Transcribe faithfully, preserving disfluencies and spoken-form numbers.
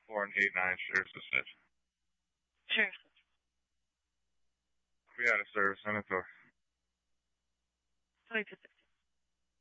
four and eight nine Sheriff's Dispatch. Sheriff's Dispatch. We had a service on it, or? twenty-two six.